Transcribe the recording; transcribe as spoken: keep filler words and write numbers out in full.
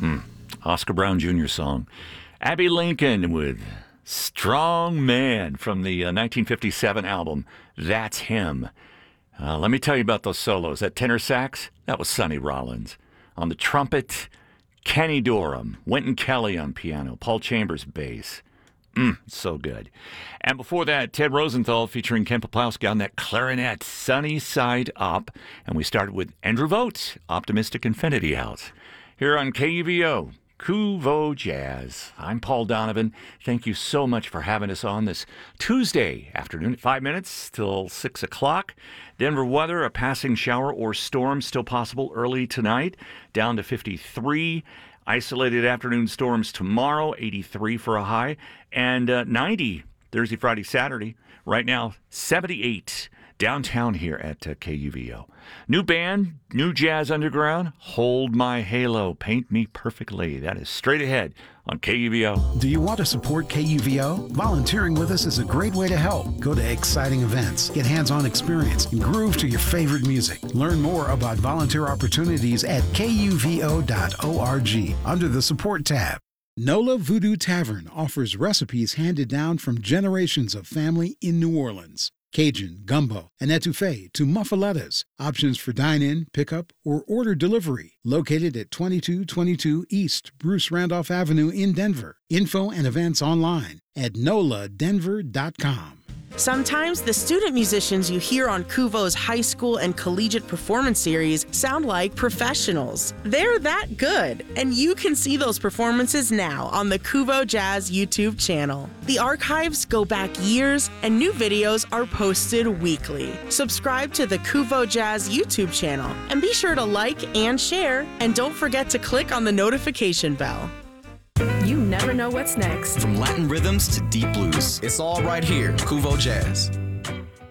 Oscar Brown Junior song. Abby Lincoln with Strong Man from the uh, nineteen fifty-seven album, That's Him. Uh, let me tell you about those solos. That tenor sax, that was Sonny Rollins. On the trumpet, Kenny Dorham. Wynton Kelly on piano. Paul Chambers bass. Mm, so good. And before that, Ted Rosenthal featuring Ken Poplowski on that clarinet, Sunny Side Up. And we started with Andrew Vogt, Optimistic Infinity House. Here on K U V O, Kuvo Jazz. I'm Paul Donovan. Thank you so much for having us on this Tuesday afternoon at five minutes till six o'clock. Denver weather, a passing shower or storm still possible early tonight, down to fifty-three. Isolated afternoon storms tomorrow, eighty-three for a high, and uh, ninety Thursday, Friday, Saturday. Right now, seventy-eight downtown here at uh, K U V O. New band, new jazz underground, Hold My Halo, Paint Me Perfectly. That is straight ahead on K U V O. Do you want to support K U V O? Volunteering with us is a great way to help. Go to exciting events, get hands-on experience, and groove to your favorite music. Learn more about volunteer opportunities at K U V O dot org under the Support tab. Nola Voodoo Tavern offers recipes handed down from generations of family in New Orleans. Cajun, gumbo, and etouffee to muffalettas. Options for dine-in, pickup, or order delivery. Located at twenty-two twenty-two East Bruce Randolph Avenue in Denver. Info and events online at nola denver dot com. Sometimes the student musicians you hear on Kuvo's high school and collegiate performance series sound like professionals. They're that good, and you can see those performances now on the Kuvo Jazz YouTube channel. The archives go back years, and new videos are posted weekly. Subscribe to the Kuvo Jazz YouTube channel, and be sure to like and share, and don't forget to click on the notification bell. You never know what's next. From Latin rhythms to deep blues, it's all right here. Kuvo Jazz.